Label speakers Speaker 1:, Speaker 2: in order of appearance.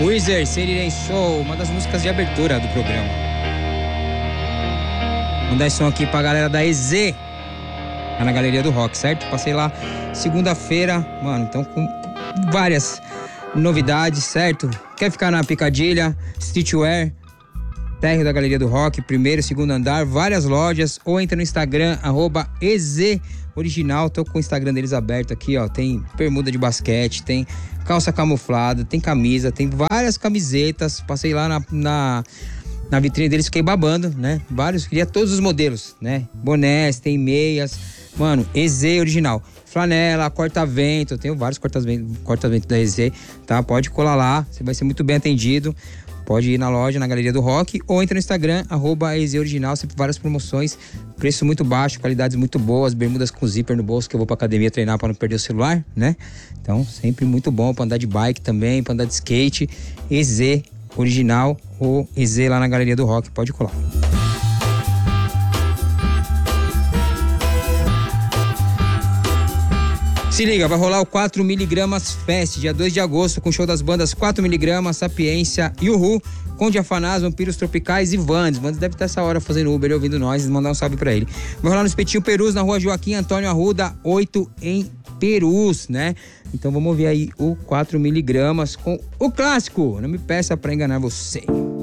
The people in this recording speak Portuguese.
Speaker 1: Wizard, Serirei Soul, uma das músicas de abertura do programa. Mandar esse som aqui pra galera da EZ, lá na Galeria do Rock, certo? Passei lá segunda-feira, mano, então com várias novidades, certo? Quer ficar na Picadilha, Streetwear, térreo da Galeria do Rock, primeiro e segundo andar, várias lojas, ou entra no Instagram, @EZOriginal, tô com o Instagram deles aberto aqui, ó, tem bermuda de basquete, tem calça camuflada, tem camisa, tem várias camisetas, passei lá na vitrine deles, fiquei babando, né, queria todos os modelos, né, bonés, tem meias, mano, EZ Original, flanela, corta-vento, eu tenho vários corta-vento da EZ, tá, pode colar lá, você vai ser muito bem atendido. Pode ir na loja, na Galeria do Rock, ou entra no Instagram, @EZOriginal, sempre várias promoções, preço muito baixo, qualidades muito boas, bermudas com zíper no bolso, que eu vou pra academia treinar pra não perder o celular, né? Então, sempre muito bom pra andar de bike também, pra andar de skate. EZ Original ou EZ lá na Galeria do Rock, pode colar. Se liga, vai rolar o 4mg Fest, dia 2 de agosto, com show das bandas 4mg, Sapiência, Yuhu, Conde Afanás, Vampiros Tropicais e Vandes. Vandes deve estar essa hora fazendo Uber, ouvindo nós, mandar um salve pra ele. Vai rolar no Espetinho Perus, na rua Joaquim Antônio Arruda, 8 em Perus, né? Então vamos ouvir aí o 4mg com o clássico, Não Me Peça Pra Enganar Você.